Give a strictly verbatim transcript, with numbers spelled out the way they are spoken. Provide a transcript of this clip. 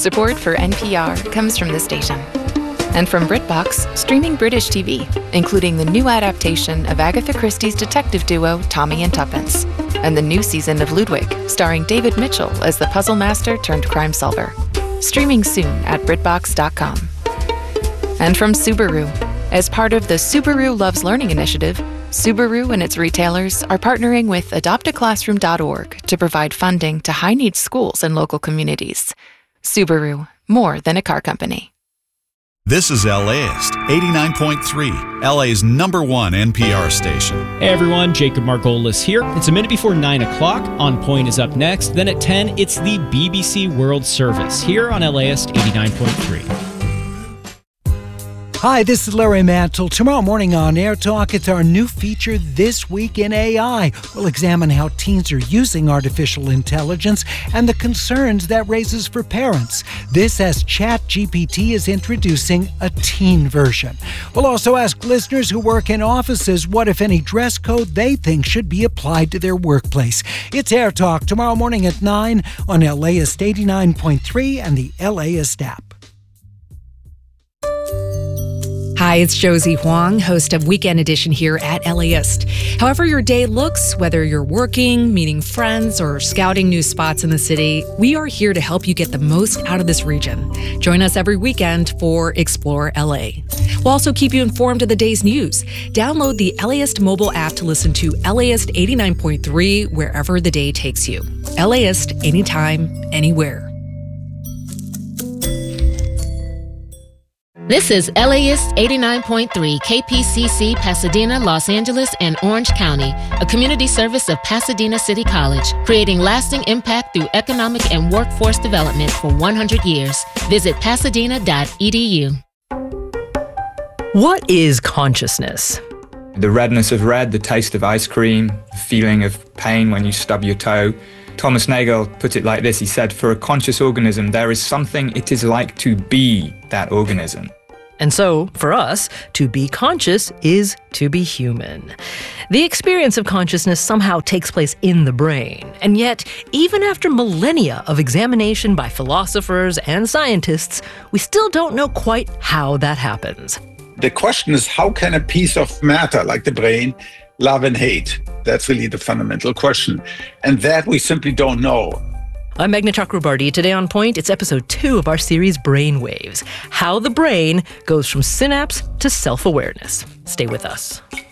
Support for N P R comes from this station. And from BritBox, streaming British T V, including the new adaptation of Agatha Christie's detective duo Tommy and Tuppence, and the new season of Ludwig, starring David Mitchell as the puzzle master turned crime solver. Streaming soon at Britbox dot com. And from Subaru, as part of the Subaru Loves Learning initiative, Subaru and its retailers are partnering with adopt a classroom dot org to provide funding to high-needs schools and local communities. Subaru, more than a car company. This is LAist, eighty-nine point three, L A's number one N P R station. Hey everyone, Jacob Margolis here. It's a minute before nine o'clock. On Point is up next. Then at ten, it's the B B C World Service here on LAist eighty-nine point three. Hi, this is Larry Mantle. Tomorrow morning on Air Talk, it's our new feature, This Week in A I. We'll examine how teens are using artificial intelligence and the concerns that raises for parents. This as ChatGPT is introducing a teen version. We'll also ask listeners who work in offices what, if any, dress code they think should be applied to their workplace. It's Air Talk tomorrow morning at nine on LAist eighty-nine point three and the LAist app. Hi, it's Josie Huang, host of Weekend Edition here at LAist. However your day looks, whether you're working, meeting friends, or scouting new spots in the city, we are here to help you get the most out of this region. Join us every weekend for Explore L A. We'll also keep you informed of the day's news. Download the LAist mobile app to listen to LAist eighty-nine point three wherever the day takes you. LAist, anytime, anywhere. This is LAist eighty-nine point three K P C C Pasadena, Los Angeles, and Orange County, a community service of Pasadena City College, creating lasting impact through economic and workforce development for one hundred years. Visit pasadena dot e d u. What is consciousness? The redness of red, the taste of ice cream, the feeling of pain when you stub your toe. Thomas Nagel put it like this. He said, for a conscious organism, there is something it is like to be that organism. And so, for us, to be conscious is to be human. The experience of consciousness somehow takes place in the brain. And yet, even after millennia of examination by philosophers and scientists, we still don't know quite how that happens. The question is, how can a piece of matter like the brain love and hate? That's really the fundamental question. And that we simply don't know. I'm Meghna Chakrabarty. Today on Point, it's episode two of our series Brainwaves, how the brain goes from synapse to self-awareness. Stay with us.